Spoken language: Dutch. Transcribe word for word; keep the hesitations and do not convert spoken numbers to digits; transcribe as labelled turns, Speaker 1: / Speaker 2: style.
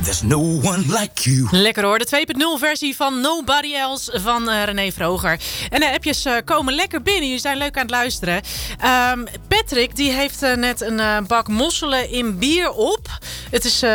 Speaker 1: There's no one like you.
Speaker 2: Lekker hoor, de twee punt nul versie van Nobody Else van uh, René Vroger. En de appjes uh, komen lekker binnen. Jullie zijn leuk aan het luisteren. Um, Patrick die heeft uh, net een uh, bak mosselen in bier op. Het is... Uh,